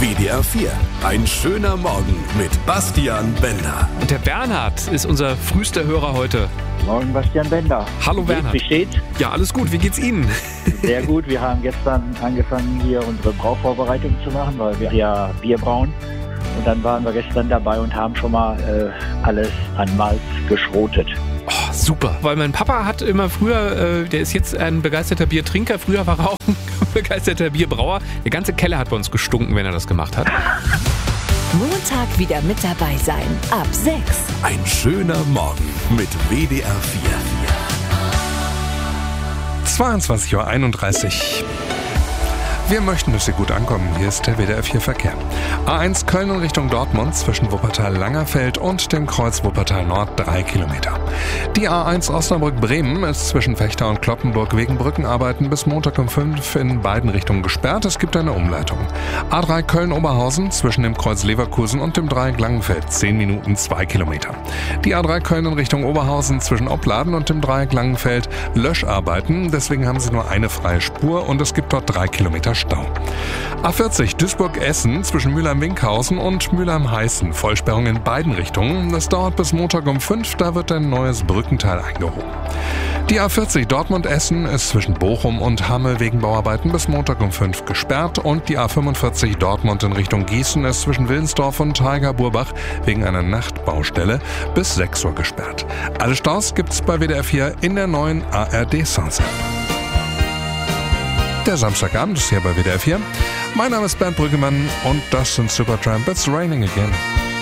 WDR 4. Ein schöner Morgen mit Bastian Bender. Und der Bernhard ist unser frühester Hörer heute. Morgen, Bastian Bender. Hallo Bernhard. Wie steht's? Ja, alles gut. Wie geht's Ihnen? Sehr gut. Wir haben gestern angefangen, hier unsere Brauvorbereitung zu machen, weil wir ja Bier brauen. Und dann waren wir gestern dabei und haben schon mal alles an Malz geschrotet. Oh, super. Weil mein Papa hat immer früher, der ist jetzt ein begeisterter Biertrinker, früher war er auch ein begeisterter Bierbrauer. Der ganze Keller hat bei uns gestunken, wenn er das gemacht hat. Montag wieder mit dabei sein. Ab 6. Ein schöner Morgen mit WDR 4. 22:31 Uhr. Wir möchten, dass Sie gut ankommen. Hier ist der WDR 4 Verkehr. A1 Köln in Richtung Dortmund zwischen Wuppertal-Langerfeld und dem Kreuz Wuppertal Nord 3 Kilometer. Die A1 Osnabrück-Bremen ist zwischen Vechta und Cloppenburg wegen Brückenarbeiten bis Montag um 5 in beiden Richtungen gesperrt. Es gibt eine Umleitung. A3 Köln-Oberhausen zwischen dem Kreuz Leverkusen und dem Dreieck Langenfeld 10 Minuten 2 Kilometer. Die A3 Köln in Richtung Oberhausen zwischen Opladen und dem Dreieck Langenfeld Löscharbeiten. Deswegen haben sie nur eine freie Spur und es gibt dort 3 Kilometer Stau. A40 Duisburg-Essen zwischen Mülheim-Winkhausen und Mülheim-Heißen. Vollsperrung in beiden Richtungen. Das dauert bis Montag um 5. Da wird ein neues Brückenteil eingehoben. Die A40 Dortmund-Essen ist zwischen Bochum und Hamme wegen Bauarbeiten bis Montag um 5 gesperrt. Und die A45 Dortmund in Richtung Gießen ist zwischen Wilnsdorf und Taiga-Burbach wegen einer Nachtbaustelle bis 6 Uhr gesperrt. Alle Staus gibt's bei WDR 4 in der neuen ARD Sounds App. Der Samstagabend ist hier bei WDR 4. Mein Name ist Bernd Brüggemann und das sind Supertramp. It's raining again.